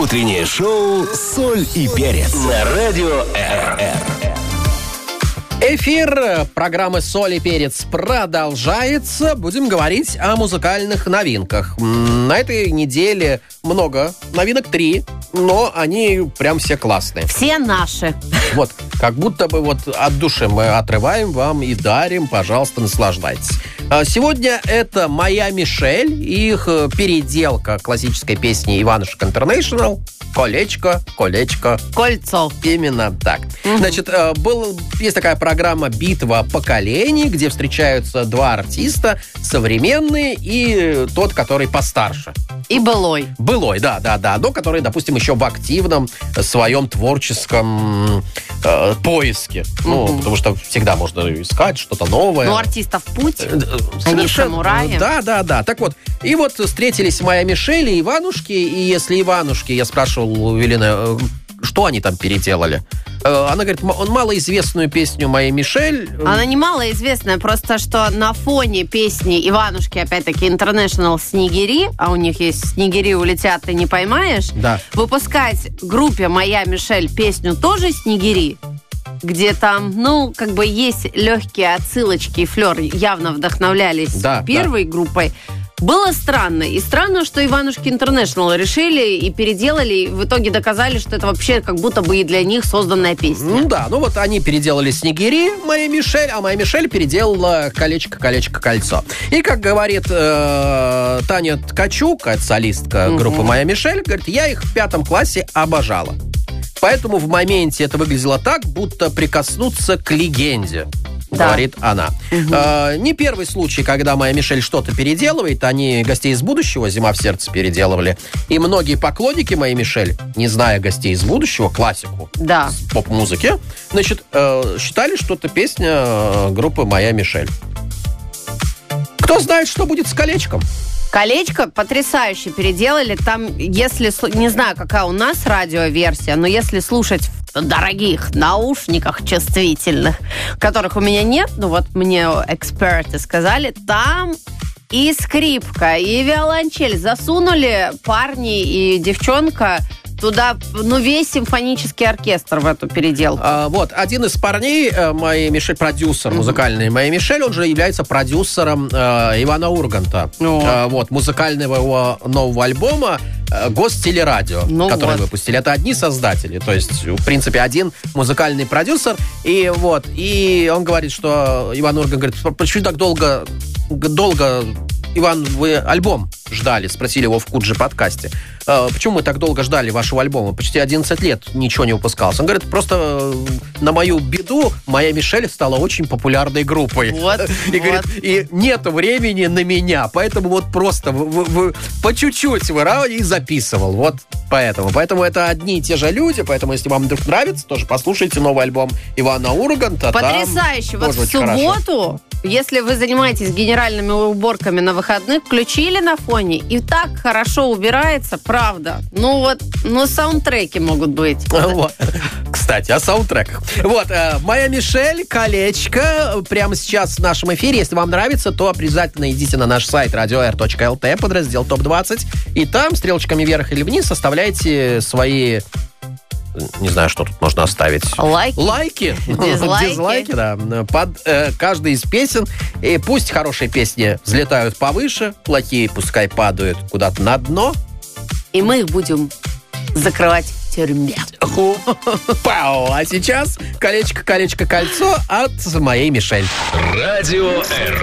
Утреннее шоу «Соль и перец» на радио РР. Эфир программы «Соль и перец» продолжается. Будем говорить о музыкальных новинках. На этой неделе много новинок, 3, но они прям все классные. Все наши. Вот, как будто бы вот от души мы отрываем вам и дарим. Пожалуйста, наслаждайтесь. Сегодня это «Моя Мишель», их переделка классической песни «Иванушек Интернешнл». «Колечко, колечко». Кольцо. Именно так. Значит, есть такая программа «Битва поколений», где встречаются два артиста, современные и тот, который постарше. И былой. Былой, да, но который, допустим, еще в активном своем творческом поиске. Ну, потому что всегда можно искать что-то новое. Ну, артистов путь. Они самураи. Да. Так вот, и вот встретились «Моя Мишель» и Иванушки, и если Иванушки, я спрашивал у Велины, что они там переделали? Она говорит, он малоизвестную песню «Моя Мишель». Она не малоизвестная, просто что на фоне песни Иванушки, опять-таки, International «Снегири», а у них есть «Снегири улетят, ты не поймаешь», да. Выпускать группе «Моя Мишель» песню тоже «Снегири», где там, есть легкие отсылочки, и Флёр явно вдохновлялись первой группой. Было странно. И странно, что Иванушки Интернешнл решили и переделали, и в итоге доказали, что это вообще как будто бы и для них созданная песня. Вот они переделали «Снегири», «Моя Мишель», а «Моя Мишель» переделала «Колечко, колечко, кольцо». И, как говорит Таня Ткачук, это солистка группы «Моя Мишель», говорит, я их в 5 классе обожала. Поэтому в моменте это выглядело так, будто прикоснуться к легенде. Говорит она. Не первый случай, когда «Моя Мишель» что-то переделывает. Они «Гостей из будущего», «Зима в сердце» переделывали. И многие поклонники «Моей Мишель», не зная «Гостей из будущего», классику поп-музыки, считали, что это песня группы «Моя Мишель». Кто знает, что будет с «Колечком»? «Колечко» потрясающе переделали. Там, если... Не знаю, какая у нас радиоверсия, но если слушать в дорогих наушниках чувствительных, которых у меня нет, мне эксперты сказали, там и скрипка, и виолончель. Засунули парни и девчонка туда, весь симфонический оркестр в эту переделку. Один из парней, «Моя Мишель», продюсер музыкальный «Моя Мишель», он же является продюсером Ивана Урганта. Музыкального его нового альбома «Гостелерадио», который выпустили. Это одни создатели. То есть, в принципе, один музыкальный продюсер. И он говорит, что Иван Ургант говорит, почему так долго, Иван, вы альбом ждали? Спросили его в Куджи подкасте. Почему мы так долго ждали вашего альбома? Почти 11 лет ничего не выпускалось. Он говорит, просто на мою беду «Моя Мишель» стала очень популярной группой. Говорит, и нету времени на меня, поэтому просто по чуть-чуть и записывал. Поэтому. Поэтому это одни и те же люди, поэтому если вам вдруг нравится, тоже послушайте новый альбом Ивана Урганта. Потрясающе. В субботу, если вы занимаетесь генеральными уборками на выходных, включили на фоне, и так хорошо убирается, правда. Саундтреки могут быть. Кстати, о саундтреках. «Моя Мишель», «Колечко» прямо сейчас в нашем эфире. Если вам нравится, то обязательно идите на наш сайт radio.r.lt, подраздел ТОП-20, и там стрелочками вверх или вниз оставляйте свои... Не знаю, что тут можно оставить. Лайки. Дизлайки, да. Под каждой из песен. И пусть хорошие песни взлетают повыше, плохие пускай падают куда-то на дно. И мы их будем закрывать в тюрьме. А сейчас «Колечко, колечко, кольцо» от «Моей Мишель». Радио РР.